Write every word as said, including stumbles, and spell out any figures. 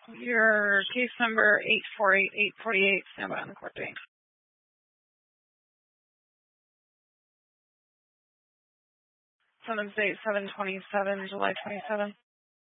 Your case number eight four eight eight four eight, stand by on the court date. Summons date seven twenty-seven, July twenty-seventh.